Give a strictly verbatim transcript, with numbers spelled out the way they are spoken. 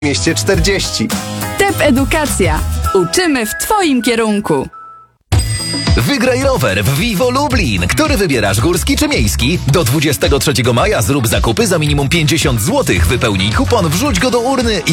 mieście czterdzieści. T E P Edukacja. Uczymy w Twoim kierunku. Wygraj rower w Vivo Lublin. Który wybierasz, górski czy miejski? Do dwudziestego trzeciego maja zrób zakupy za minimum pięćdziesiąt złotych. Wypełnij kupon, wrzuć go do urny i